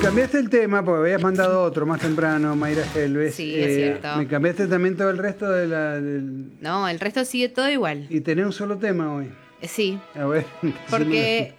cambiaste el tema porque habías mandado otro más temprano, Mayra Helves. Sí, es cierto. Me cambiaste también todo el resto de No, el resto sigue todo igual. Y tenés un solo tema hoy. Sí. A ver. Porque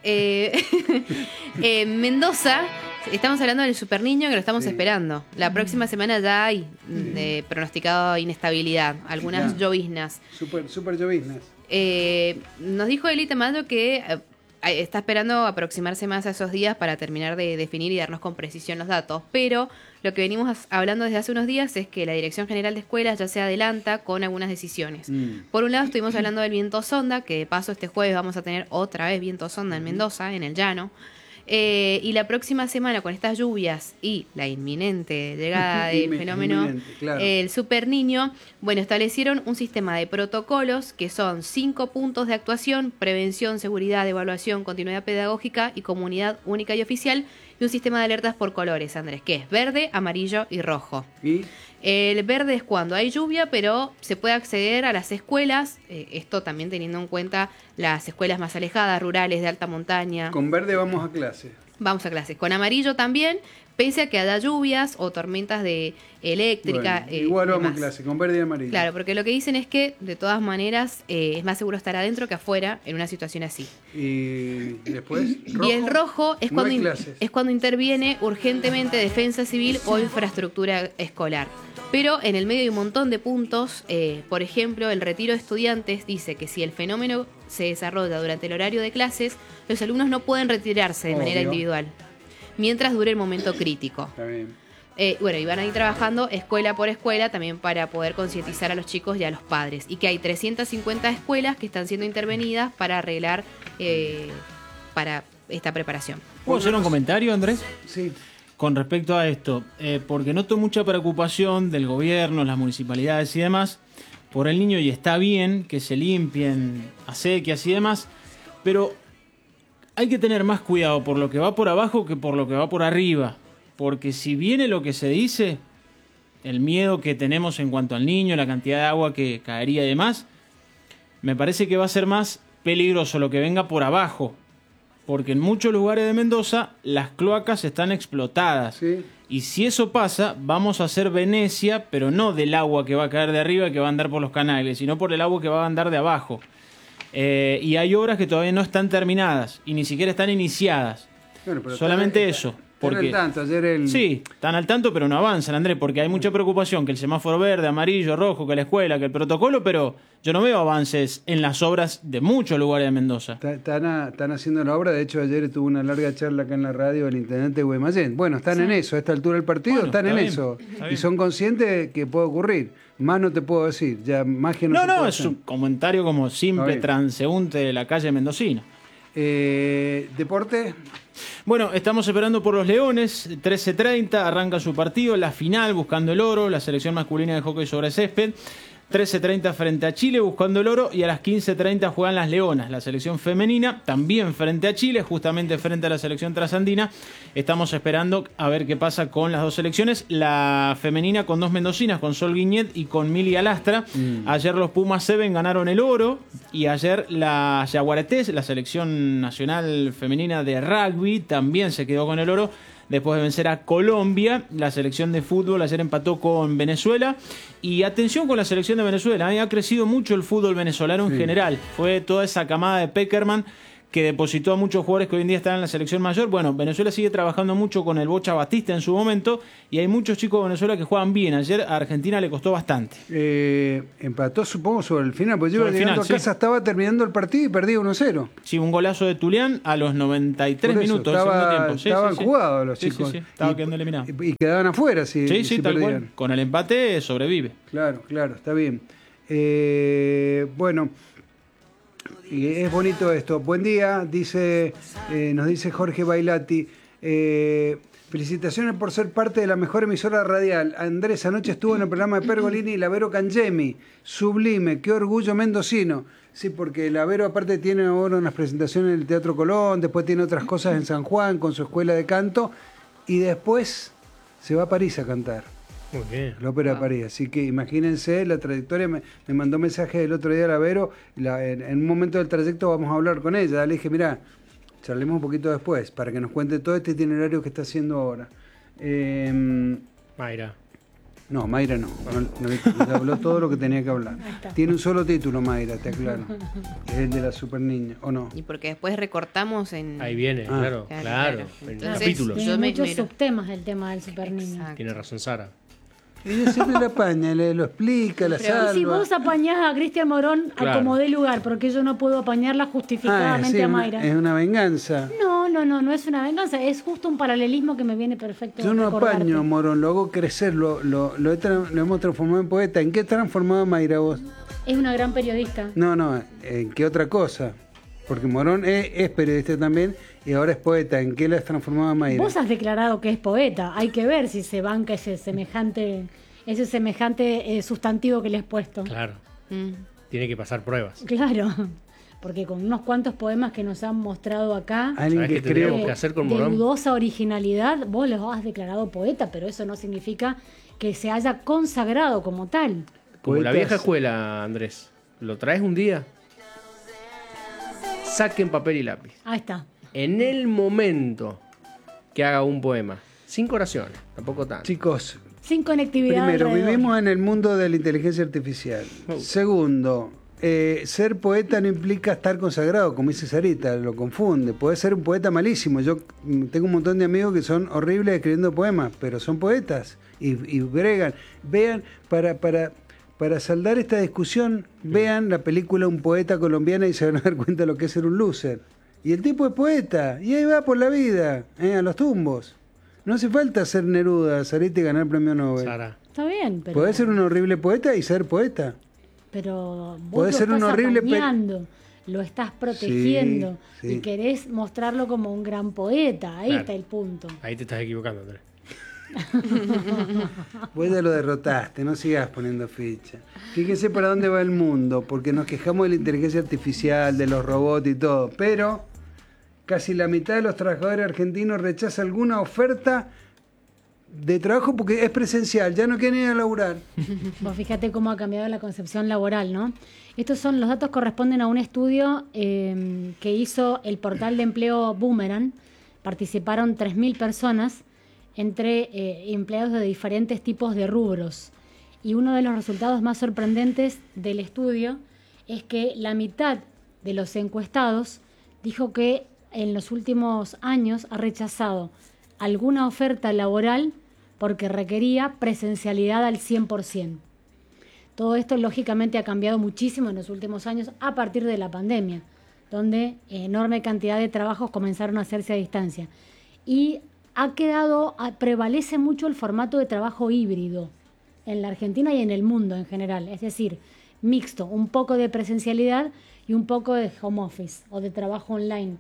en Mendoza estamos hablando del super niño que lo estamos esperando. La próxima semana ya hay pronosticado inestabilidad, algunas lloviznas. Super lloviznas. Nos dijo Eli Tamayo que está esperando aproximarse más a esos días para terminar de definir y darnos con precisión los datos, pero lo que venimos hablando desde hace unos días es que la Dirección General de Escuelas ya se adelanta con algunas decisiones. Por un lado estuvimos hablando del viento sonda, que de paso este jueves vamos a tener otra vez viento sonda en Mendoza, en el llano. Y la próxima semana, con estas lluvias y la inminente llegada del fenómeno el super niño, bueno, establecieron un sistema de protocolos que son 5 puntos de actuación: prevención, seguridad, evaluación, continuidad pedagógica y comunidad única y oficial, y un sistema de alertas por colores, Andrés, que es verde, amarillo y rojo. ¿Y? El verde es cuando hay lluvia, pero se puede acceder a las escuelas, esto también teniendo en cuenta las escuelas más alejadas, rurales, de alta montaña. Con verde vamos a clase. Vamos a clases. Con amarillo también, pese a que haya lluvias o tormentas de eléctrica. Bueno, igual vamos a clase, con verde y amarillo. Claro, porque lo que dicen es que, de todas maneras, es más seguro estar adentro que afuera en una situación así. Y después, ¿rojo? Y el rojo es, No cuando interviene urgentemente defensa civil o infraestructura escolar. Pero en el medio hay un montón de puntos. Por ejemplo, el retiro de estudiantes dice que si el fenómeno se desarrolla durante el horario de clases, los alumnos no pueden retirarse de manera individual mientras dure el momento crítico. Está bien. Bueno, y van a ir trabajando escuela por escuela también para poder concientizar a los chicos y a los padres. Y que hay 350 escuelas que están siendo intervenidas para arreglar para esta preparación. ¿Puedo hacer un comentario, Andrés? Sí. Con respecto a esto, porque noto mucha preocupación del gobierno, las municipalidades y demás, por el niño, y está bien que se limpien acequias y demás, pero hay que tener más cuidado por lo que va por abajo que por lo que va por arriba, porque si viene lo que se dice, el miedo que tenemos en cuanto al niño, la cantidad de agua que caería y demás, me parece que va a ser más peligroso lo que venga por abajo, porque en muchos lugares de Mendoza las cloacas están explotadas. Sí. Y si eso pasa, vamos a hacer Venecia, pero no del agua que va a caer de arriba y que va a andar por los canales, sino por el agua que va a andar de abajo. Y hay obras que todavía no están terminadas y ni siquiera están iniciadas. Bueno, pero solamente eso. Porque, están al tanto, ayer sí, están al tanto, pero no avanzan, Andrés, porque hay mucha preocupación que el semáforo verde, amarillo, rojo, que la escuela, que el protocolo, pero yo no veo avances en las obras de muchos lugares de Mendoza. Están haciendo la obra. De hecho, ayer tuvo una larga charla acá en la radio el intendente Guaymallén. Bueno, están en eso. A esta altura del partido están en eso. Y son conscientes que puede ocurrir. Más no te puedo decir. Ya más que no, es un comentario como simple, transeúnte de la calle mendocina. ¿Deporte? Bueno, estamos esperando por los Leones. 13:30 arranca su partido, la final, buscando el oro, la selección masculina de hockey sobre césped. 13:30 frente a Chile, buscando el oro, y a las 15:30 juegan las Leonas, la selección femenina, también frente a Chile, justamente frente a la selección trasandina. Estamos esperando a ver qué pasa con las dos selecciones. La femenina con dos mendocinas, con Sol Guiñet y con Mili Alastra. Ayer los Pumas Seven ganaron el oro, y ayer la Yaguaretés, la selección nacional femenina de rugby, también se quedó con el oro. Después de vencer a Colombia, la selección de fútbol ayer empató con Venezuela. Y atención con la selección de Venezuela, ha crecido mucho el fútbol venezolano en general. Fue toda esa camada de Peckerman que depositó a muchos jugadores que hoy en día están en la selección mayor. Bueno, Venezuela sigue trabajando mucho con el Bocha Batista en su momento, y hay muchos chicos de Venezuela que juegan bien. Ayer a Argentina le costó bastante. Empató, supongo, sobre el final, porque yo llegando a casa estaba terminando el partido y perdí 1-0. Sí, un golazo de Tulián a los 93 minutos del segundo tiempo. Estaban jugados los chicos. Sí. Estaba quedando eliminado. Y quedaban afuera si tal perdían. cual. Con el empate sobrevive. Claro, está bien. Bueno, y es bonito esto. Buen día, nos dice Jorge Bailati. Felicitaciones por ser parte de la mejor emisora radial. Andrés, anoche estuvo en el programa de Pergolini y Lavero Cangemi. Sublime, qué orgullo mendocino. Sí, porque Lavero aparte tiene ahora unas presentaciones en el Teatro Colón, después tiene otras cosas en San Juan con su escuela de canto, y después se va a París a cantar. Muy bien. La Ópera de París. Así que imagínense la trayectoria. Me mandó mensaje el otro día a Lavero. En un momento del trayecto vamos a hablar con ella. Le dije, mirá, charlemos un poquito después, para que nos cuente todo este itinerario que está haciendo ahora. Mayra. No, Mayra no habló todo lo que tenía que hablar. Tiene un solo título, Mayra, te aclaro. Es el de la super niña, ¿o no? Y porque después recortamos en... Ahí viene, claro. En Entonces, capítulos. Tiene muchos subtemas el tema del super niño. Exacto. Tiene razón Sara. Ella siempre la apaña, lo explica, la salva. Y si vos apañás a Cristian Morón, Claro. como dé lugar, porque yo no puedo apañarla justificadamente a Mayra. Es una venganza. No es una venganza, es justo un paralelismo que me viene perfecto. Yo no recordarte. apaño a Morón, lo hago crecer, lo hemos transformado en poeta. ¿En qué transformado a Mayra vos? Es una gran periodista. No, ¿en qué otra cosa? Porque Morón es periodista también y ahora es poeta. ¿En qué la has transformado a Mayra? Vos has declarado que es poeta. Hay que ver si se banca ese semejante sustantivo que le has puesto. Claro. Mm. Tiene que pasar pruebas. Claro. Porque con unos cuantos poemas que nos han mostrado acá, Alguien ¿Sabés que qué tendríamos creo que hacer con de Morón? dudosa originalidad, vos los has declarado poeta, pero eso no significa que se haya consagrado como tal. Como la Poetas. vieja escuela, Andrés. ¿Lo traes un día? Saquen papel y lápiz. Ahí está. En el momento que haga un poema, 5 oraciones, tampoco tanto. Chicos, Sin conectividad. primero, alrededor. vivimos en el mundo de la inteligencia artificial. Segundo, ser poeta no implica estar consagrado, como dice Sarita, lo confunde. Puede ser un poeta malísimo. Yo tengo un montón de amigos que son horribles escribiendo poemas, pero son poetas y bregan. Vean, para saldar esta discusión, vean la película Un poeta colombiana y se van a dar cuenta de lo que es ser un loser. Y el tipo es poeta, y ahí va por la vida, a los tumbos. No hace falta ser Neruda, Sarita y ganar el premio Nobel. Sara. Está bien, pero. Podés ser un horrible poeta y ser poeta. Pero vos Podés lo ser un estás horrible apañando, lo estás protegiendo Sí. y querés mostrarlo como un gran poeta. Ahí Claro. está el punto. Ahí te estás equivocando, Andrés. Vos ya lo derrotaste, no sigas poniendo ficha. Fíjense para dónde va el mundo, porque nos quejamos de la inteligencia artificial, de los robots y todo, pero casi la mitad de los trabajadores argentinos rechaza alguna oferta de trabajo porque es presencial, ya no quieren ir a laburar. Vos fíjate cómo ha cambiado la concepción laboral, ¿no? Los datos corresponden a un estudio que hizo el portal de empleo Boomerang. Participaron 3.000 personas entre empleados de diferentes tipos de rubros. Y uno de los resultados más sorprendentes del estudio es que la mitad de los encuestados dijo que en los últimos años ha rechazado alguna oferta laboral porque requería presencialidad al 100%. Todo esto lógicamente ha cambiado muchísimo en los últimos años a partir de la pandemia, donde enorme cantidad de trabajos comenzaron a hacerse a distancia. Y prevalece mucho el formato de trabajo híbrido en la Argentina y en el mundo en general, es decir, mixto, un poco de presencialidad y un poco de home office o de trabajo online.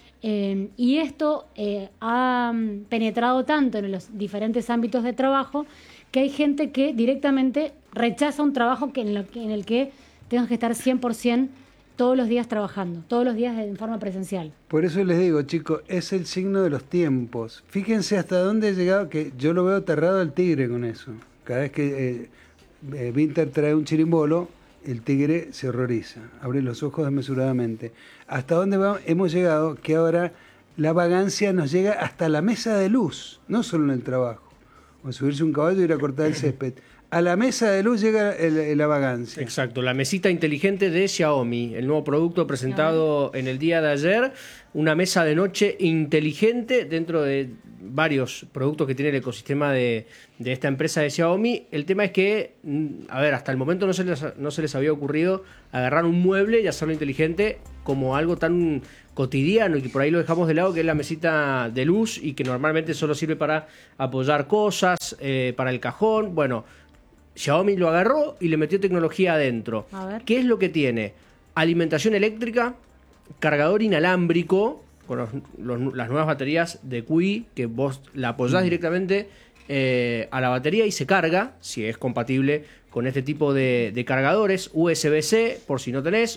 Y esto ha penetrado tanto en los diferentes ámbitos de trabajo que hay gente que directamente rechaza un trabajo en el que tengas que estar 100% todos los días trabajando, todos los días en forma presencial. Por eso les digo, chicos, es el signo de los tiempos. Fíjense hasta dónde he llegado, que yo lo veo aterrado al tigre con eso. Cada vez que Winter trae un chirimbolo, el tigre se horroriza, abre los ojos desmesuradamente. Hasta dónde hemos llegado, que ahora la vagancia nos llega hasta la mesa de luz, no solo en el trabajo. O subirse un caballo y ir a cortar el césped. A la mesa de luz llega la vagancia. Exacto, la mesita inteligente de Xiaomi, el nuevo producto presentado en el día de ayer, una mesa de noche inteligente dentro de varios productos que tiene el ecosistema de esta empresa de Xiaomi. El tema es que, hasta el momento no se les había ocurrido agarrar un mueble y hacerlo inteligente como algo tan cotidiano y que por ahí lo dejamos de lado, que es la mesita de luz y que normalmente solo sirve para apoyar cosas, para el cajón. Bueno, Xiaomi lo agarró y le metió tecnología adentro. A ver. ¿Qué es lo que tiene? Alimentación eléctrica, cargador inalámbrico, con las nuevas baterías de QI, que vos la apoyás directamente a la batería y se carga, si es compatible con este tipo de cargadores, USB-C, por si no tenés,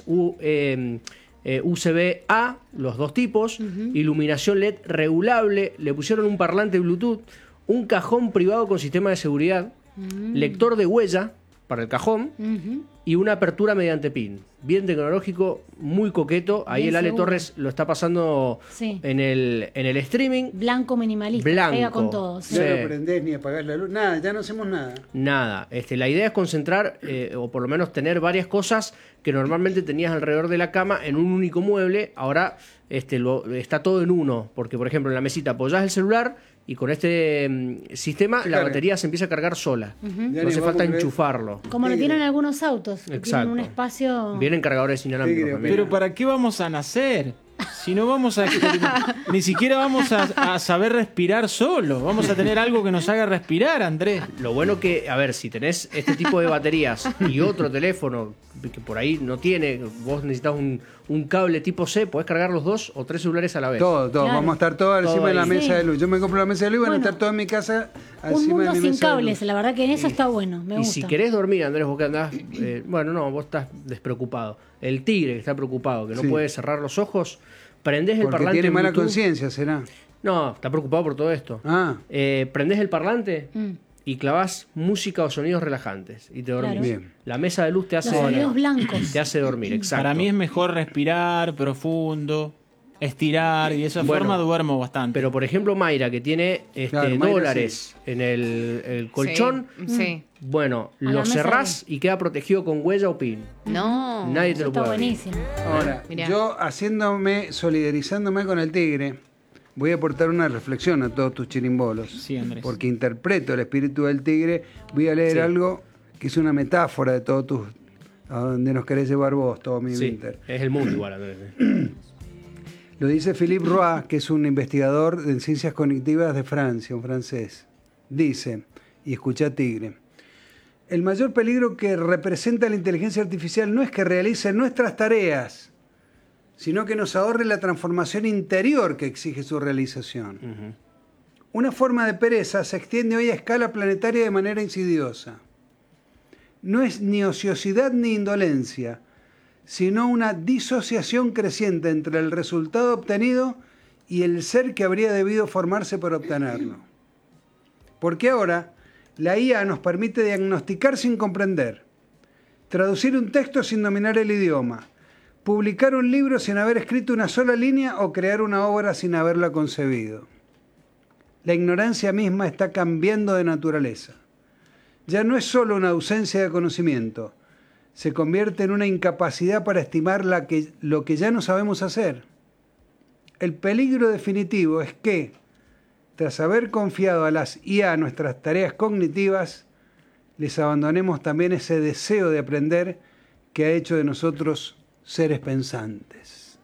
USB-A, los dos tipos, iluminación LED regulable, le pusieron un parlante Bluetooth, un cajón privado con sistema de seguridad, lector de huella para el cajón, y una apertura mediante PIN. Bien tecnológico, muy coqueto. Ahí Bien el Ale seguro. Torres lo está pasando Sí. en el streaming. Blanco minimalista, Blanco. pega con todo. sí. No Sí. lo prendés ni apagás la luz, nada, ya no hacemos nada. Nada. La idea es concentrar, o por lo menos tener varias cosas que normalmente tenías alrededor de la cama en un único mueble. Ahora está todo en uno. Porque, por ejemplo, en la mesita apoyás el celular y con este sistema Se la carga. batería se empieza a cargar sola. Ya No ni hace vamos falta a creer. enchufarlo. Como lo Tigre. tienen algunos autos, que Exacto. tienen un espacio... Vienen cargadores inalámbricos Tigre, también. Pero ¿para qué vamos a nacer? Si no vamos a... Ni siquiera vamos a saber respirar solo. Vamos a tener algo que nos haga respirar, Andrés. Lo bueno que, a ver, si tenés este tipo de baterías y otro teléfono que por ahí no tiene, vos necesitas un cable tipo C, podés cargar los 2 o 3 celulares a la vez. Todo, Claro. vamos a estar todos Todo encima de la ahí. mesa Sí. de luz. Yo me compro la mesa de luz y van a Bueno, estar todos en mi casa Un encima mundo de mi sin mesa de cables, luz. la verdad que en eso está bueno, me Y gusta. si querés dormir, Andrés, vos que andás, bueno, no, vos estás despreocupado. El tigre que está preocupado, que no Sí. puede cerrar los ojos, prendés el Porque parlante tiene mala Bluetooth. conciencia, será. No, está preocupado por todo esto. Ah, Prendés el parlante Mm. y clavás música o sonidos relajantes y te dormís. Claro. Bien. La mesa de luz te hace, Los sonidos blancos. te hace dormir, exacto. Para mí es mejor respirar profundo, estirar, y de esa Bueno, forma duermo bastante. Pero por ejemplo Mayra, que tiene Claro, Mayra dólares en el colchón, Sí. bueno, A la lo mesa cerrás y queda protegido con huella o pin. No. Nadie te Eso lo está puede abrir. buenísimo. ahora, Mirá. yo solidarizándome con el tigre, voy a aportar una reflexión a todos tus chirimbolos. Sí, Andrés. Porque interpreto el espíritu del tigre. Voy a leer Sí. algo que es una metáfora de todos tus... a donde nos querés llevar vos, todo mi Sí, Winter. es el mundo igual, Andrés. Lo dice Philippe Roy, que es un investigador en ciencias cognitivas de Francia, un francés. Dice, y escucha Tigre, el mayor peligro que representa la inteligencia artificial no es que realice nuestras tareas, sino que nos ahorre la transformación interior que exige su realización. Una forma de pereza se extiende hoy a escala planetaria de manera insidiosa. No es ni ociosidad ni indolencia, sino una disociación creciente entre el resultado obtenido y el ser que habría debido formarse para obtenerlo. Porque ahora la IA nos permite diagnosticar sin comprender, traducir un texto sin dominar el idioma, publicar un libro sin haber escrito una sola línea o crear una obra sin haberla concebido. La ignorancia misma está cambiando de naturaleza. Ya no es solo una ausencia de conocimiento, se convierte en una incapacidad para estimar lo que ya no sabemos hacer. El peligro definitivo es que, tras haber confiado a las IA nuestras tareas cognitivas, les abandonemos también ese deseo de aprender que ha hecho de nosotros seres pensantes.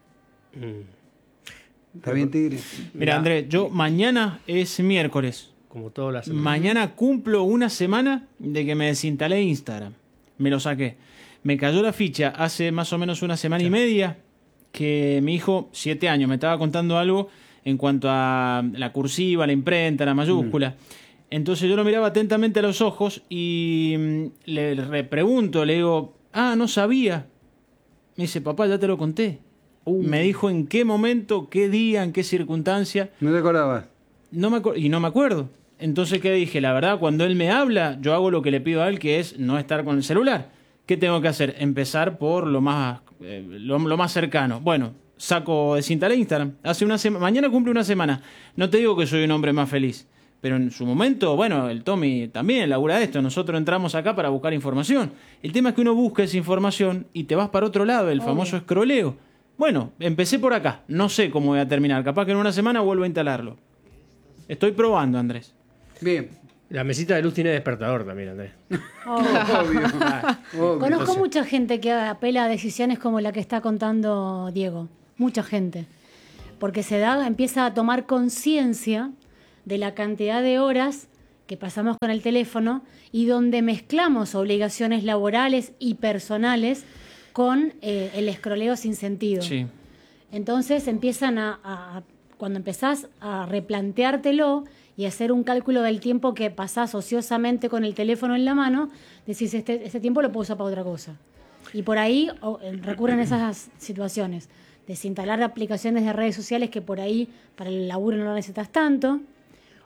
¿Está bien, Tigre? Mira, Andrés, yo mañana es miércoles. Como todas las semanas. Mañana cumplo una semana de que me desinstalé Instagram. Me lo saqué. Me cayó la ficha hace más o menos una semana y media que mi hijo, 7 años, me estaba contando algo en cuanto a la cursiva, la imprenta, la mayúscula. Entonces yo lo miraba atentamente a los ojos y le repregunto, le digo, no sabía. Me dice, papá, ya te lo conté. Me dijo en qué momento, qué día, en qué circunstancia. ¿No te acordabas? No me acuerdo. Entonces, ¿qué dije? La verdad, cuando él me habla, yo hago lo que le pido a él, que es no estar con el celular. ¿Qué tengo que hacer? Empezar por lo más cercano. Bueno, desinstalé Instagram. Mañana cumple una semana. No te digo que soy un hombre más feliz, pero en su momento, bueno, el Tommy también labura esto. Nosotros entramos acá para buscar información. El tema es que uno busca esa información y te vas para otro lado, el famoso escroleo. Bueno, empecé por acá. No sé cómo voy a terminar. Capaz que en una semana vuelvo a instalarlo. Estoy probando, Andrés. Bien. La mesita de luz tiene despertador también, Andrés. Obvio. Obvio. Conozco mucha gente que apela a decisiones como la que está contando Diego. Mucha gente. Porque empieza a tomar conciencia de la cantidad de horas que pasamos con el teléfono y donde mezclamos obligaciones laborales y personales con el escroleo sin sentido. Sí. Entonces empiezan cuando empezás a replanteártelo y hacer un cálculo del tiempo que pasás ociosamente con el teléfono en la mano, decís, este tiempo lo puedo usar para otra cosa. Y por ahí recurren a esas situaciones. Desinstalar aplicaciones de redes sociales que por ahí para el laburo no lo necesitas tanto.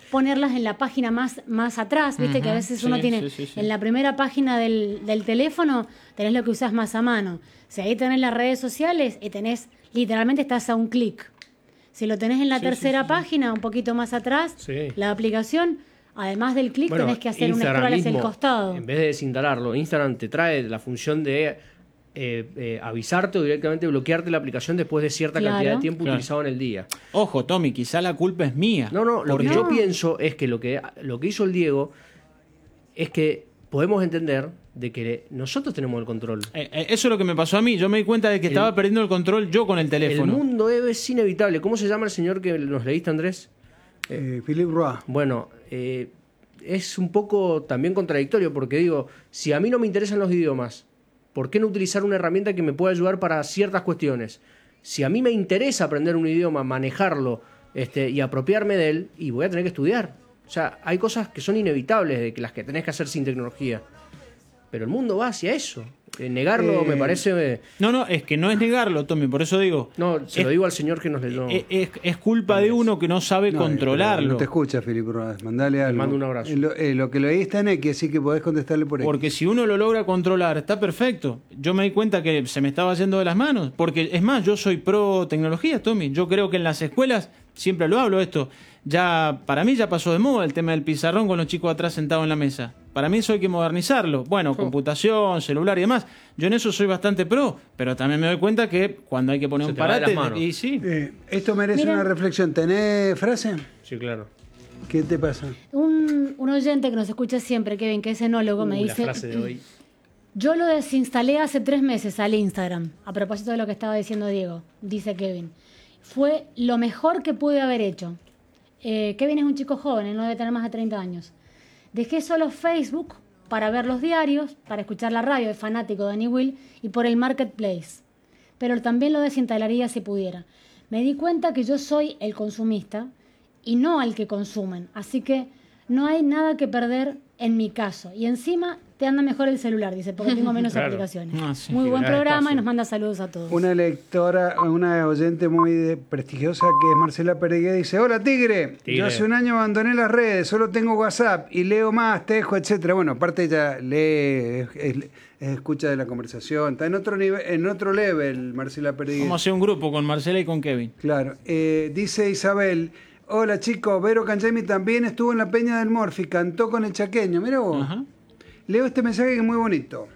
ponerlas en la página más atrás, viste que a veces uno tiene en la primera página del teléfono, tenés lo que usás más a mano. Si ahí tenés las redes sociales y tenés, literalmente estás a un clic. Si lo tenés en la tercera página, un poquito más atrás, la aplicación, además del clic, tenés que hacer un scroll hacia el costado. En vez de desinstalarlo, Instagram te trae la función de avisarte o directamente bloquearte la aplicación después de cierta cantidad de tiempo utilizado en el día. Ojo, Tommy, quizá la culpa es mía. No, lo que yo pienso es que lo que hizo el Diego es que podemos entender de que nosotros tenemos el control. Eso es lo que me pasó a mí. Yo me di cuenta de que estaba perdiendo el control yo con el teléfono. El mundo es inevitable. ¿Cómo se llama el señor que nos leíste, Andrés? Philippe Roy. Bueno, es un poco también contradictorio porque digo, si a mí no me interesan los idiomas, ¿por qué no utilizar una herramienta que me pueda ayudar para ciertas cuestiones? Si a mí me interesa aprender un idioma, manejarlo y apropiarme de él, y voy a tener que estudiar. O sea, hay cosas que son inevitables de que las que tenés que hacer sin tecnología. Pero el mundo va hacia eso. Negarlo me parece... No, es que no es negarlo, Tommy, por eso digo... No, se lo digo al señor que nos leyó. Es culpa de uno que no sabe controlarlo. No te escucha, Filipe Rodas. Mandale algo. Le mando un abrazo. Lo que lo leí está en X, así que podés contestarle por X. Porque si uno lo logra controlar, está perfecto. Yo me di cuenta que se me estaba yendo de las manos. Porque, es más, yo soy pro tecnología, Tommy. Yo creo que en las escuelas, siempre lo hablo esto, para mí ya pasó de moda el tema del pizarrón con los chicos atrás sentados en la mesa. Para mí eso hay que modernizarlo. Bueno, computación, celular y demás. Yo en eso soy bastante pro, pero también me doy cuenta que cuando hay que poner un parate... Y sí. Esto merece una reflexión. ¿Tenés frase? Sí, claro. ¿Qué te pasa? Un oyente que nos escucha siempre, Kevin, que es enólogo, me dice... La frase de hoy. Yo lo desinstalé hace 3 meses al Instagram, a propósito de lo que estaba diciendo Diego, dice Kevin. Fue lo mejor que pude haber hecho. Kevin es un chico joven, no debe tener más de 30 años. Dejé solo Facebook para ver los diarios, para escuchar la radio, es fanático de Danny Will, y por el Marketplace. Pero también lo desinstalaría si pudiera. Me di cuenta que yo soy el consumista y no el que consumen. Así que no hay nada que perder en mi caso. Y encima te anda mejor el celular, dice, porque tengo menos aplicaciones. Muy buen programa y nos manda saludos a todos. Una lectora, una oyente muy prestigiosa que es Marcela Peregué, dice: hola Tigre, yo hace un año abandoné las redes, solo tengo WhatsApp y leo más, tejo, etcétera. Bueno, aparte ella lee, escucha de la conversación, está en otro nivel, en otro level Marcela Peregué. Vamos a hacer un grupo con Marcela y con Kevin. Claro. Dice Isabel: hola chicos, Vero Cangemi también estuvo en la Peña del Morfi, cantó con el chaqueño, mira vos. Ajá. Leo este mensaje que es muy bonito.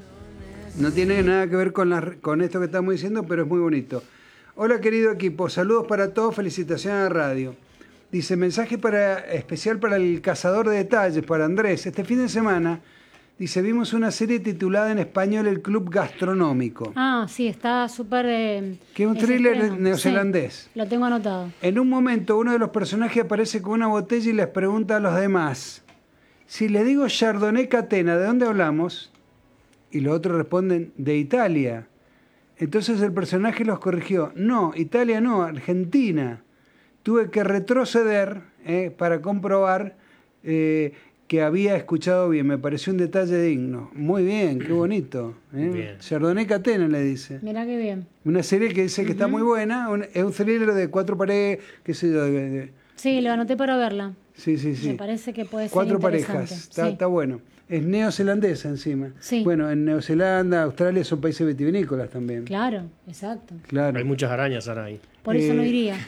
No tiene nada que ver con esto que estamos diciendo, pero es muy bonito. Hola querido equipo, saludos para todos, felicitaciones a la radio. Dice, mensaje especial para el cazador de detalles, para Andrés. Este fin de semana, dice, vimos una serie titulada en español El Club Gastronómico. Ah, sí, está súper... que es un thriller neozelandés. Sí, lo tengo anotado. En un momento, uno de los personajes aparece con una botella y les pregunta a los demás: si les digo Chardonnay Catena, ¿de dónde hablamos? Y los otros responden: de Italia. Entonces el personaje los corrigió: no, Italia no, Argentina. Tuve que retroceder para comprobar que había escuchado bien. Me pareció un detalle digno. Muy bien, qué bonito. Bien. Chardonnay Catena le dice. Mirá qué bien. Una serie que dice que está muy buena. Es un thriller de 4 paredes, qué sé yo. Sí, lo anoté para verla. Sí. Me parece que puede ser 4 parejas. Está bueno. Es neozelandesa encima. Sí. Bueno, en Nueva Zelanda, Australia son países vitivinícolas también. Claro, exacto. Claro. Hay muchas arañas ahora ahí. Por eso no iría.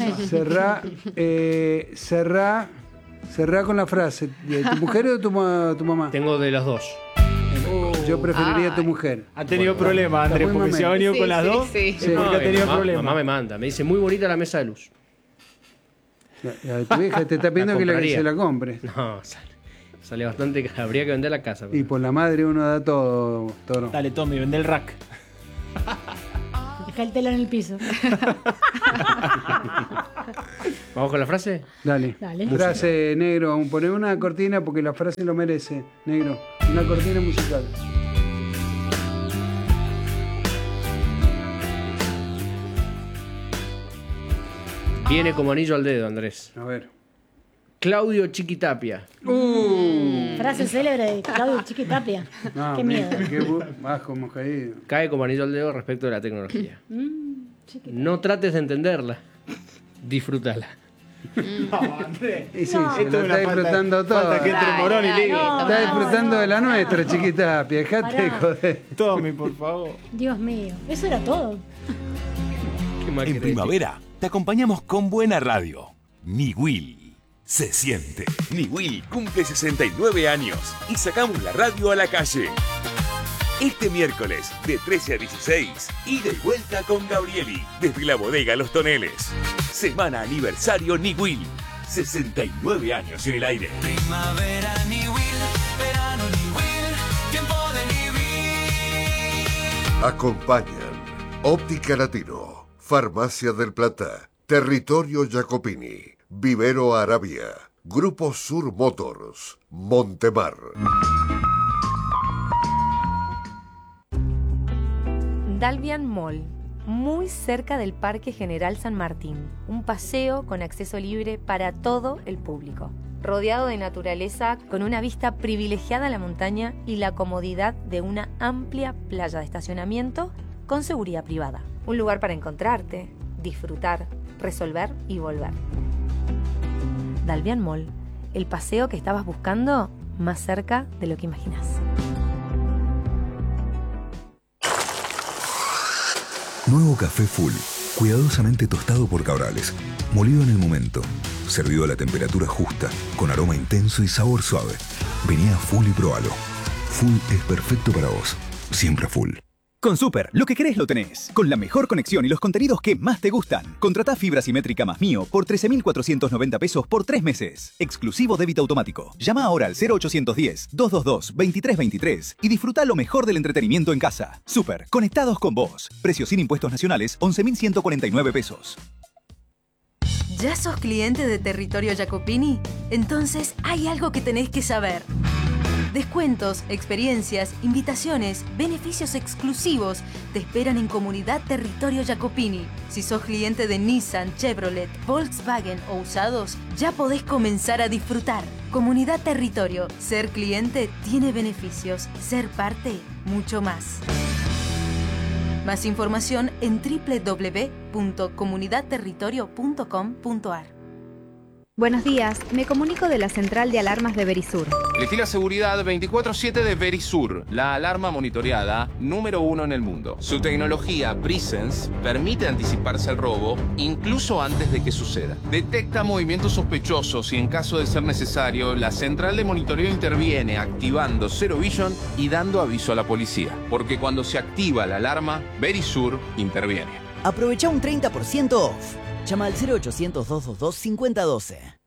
Cerrá con la frase. ¿De tu mujer o de tu mamá? Tengo de las dos. Yo preferiría a tu mujer. Ha tenido problemas, Andrés, porque se ha venido con las dos. Sí. Porque ha tenido problemas. Mamá me manda. Me dice, muy bonita la mesa de luz. Tu hija te está pidiendo que se la compre. No, sale bastante, habría que vender la casa. Y por la madre uno da todo. Dale, Tommy, vende el rack. Deja el telón en el piso. ¿Vamos con la frase? Dale. Frase, negro. Poné una cortina porque la frase lo merece, negro. Una cortina musical. Viene como anillo al dedo, Andrés. A ver. Claudio Chiquitapia. Frase célebre de Claudio Chiquitapia. No, qué miedo. Qué bajo, hemos caído. Cae como anillo al dedo respecto de la tecnología. No trates de entenderla. Disfrútala. No, Andrés. Y sí, No. se Esto lo es una está disfrutando todo. falta que entre Dale, Morón y dale, Liga. toma. Está disfrutando de la nuestra, chiquita. Dejate de Pará. joder. Tommy, por favor. Dios mío, eso era todo. Qué mal En que primavera te acompañamos con buena radio. Niwil se siente. Niwil cumple 69 años y sacamos la radio a la calle. Este miércoles, de 13 a 16, ida y vuelta con Gabrieli, desde la bodega Los Toneles. Semana aniversario Niwil. 69 años en el aire. Primavera Niwil, verano Niwil, tiempo de vivir. Acompañan Óptica Latino, Farmacia del Plata, Territorio Jacopini, Vivero Arabia, Grupo Sur Motors, Montemar. Dalvian Mall, muy cerca del Parque General San Martín, un paseo con acceso libre para todo el público, rodeado de naturaleza con una vista privilegiada a la montaña y la comodidad de una amplia playa de estacionamiento con seguridad privada. Un lugar para encontrarte, disfrutar, resolver y volver. Dalvian Mall, el paseo que estabas buscando más cerca de lo que imaginas. Nuevo café Full, cuidadosamente tostado por Cabrales, molido en el momento, servido a la temperatura justa, con aroma intenso y sabor suave. Vení a Full y probalo. Full es perfecto para vos, siempre Full. Con Super, lo que querés lo tenés. Con la mejor conexión y los contenidos que más te gustan. Contratá fibra simétrica más Mío por 13.490 pesos por 3 meses. Exclusivo débito automático. Llama ahora al 0810-222-2323 y disfruta lo mejor del entretenimiento en casa. Super, conectados con vos. Precio sin impuestos nacionales, 11.149 pesos. ¿Ya sos cliente de Territorio Jacopini? Entonces hay algo que tenés que saber. Descuentos, experiencias, invitaciones, beneficios exclusivos te esperan en Comunidad Territorio Jacopini. Si sos cliente de Nissan, Chevrolet, Volkswagen o usados, ya podés comenzar a disfrutar. Comunidad Territorio. Ser cliente tiene beneficios. Ser parte, mucho más. Más información en www.comunidadterritorio.com.ar. Buenos días, me comunico de la central de alarmas de Verisur. Elegí la seguridad 24/7 de Verisur, la alarma monitoreada número 1 en el mundo. Su tecnología Presence permite anticiparse al robo incluso antes de que suceda. Detecta movimientos sospechosos y en caso de ser necesario, la central de monitoreo interviene activando Zero Vision y dando aviso a la policía. Porque cuando se activa la alarma, Verisur interviene. Aprovecha un 30% off. Llama al 0800 222 5012.